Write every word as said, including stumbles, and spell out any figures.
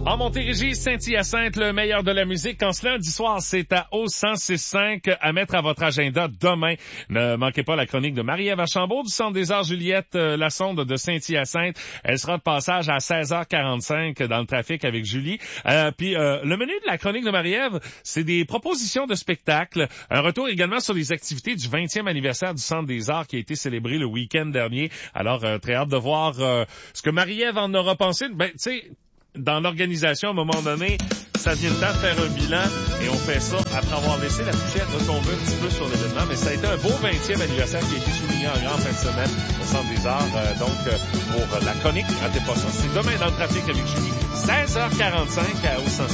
En Montérégie, Saint-Hyacinthe, le meilleur de la musique. En ce lundi soir, c'est à O cent six cinq à mettre à votre agenda demain. Ne manquez pas la chronique de Marie-Ève Archambault du Centre des Arts Juliette euh, Lassonde de Saint-Hyacinthe. Elle sera de passage à seize heures quarante-cinq dans le trafic avec Julie. Euh, puis euh, le menu de la chronique de Marie-Ève, c'est des propositions de spectacles. Un retour également sur les activités du vingtième anniversaire du Centre des Arts qui a été célébré le week-end dernier. Alors, euh, très hâte de voir euh, ce que Marie-Ève en aura pensé. Ben, tu sais, dans l'organisation, à un moment donné, ça vient le temps de faire un bilan et on fait ça après avoir laissé la poussière retomber un petit peu sur l'événement. Mais ça a été un beau vingtième anniversaire qui a été souligné en grande fin de semaine au Centre des Arts. Euh, donc, euh, pour la chronique, ratez pas ça. C'est demain dans le trafic avec Julie, seize heures quarante-cinq à O cent.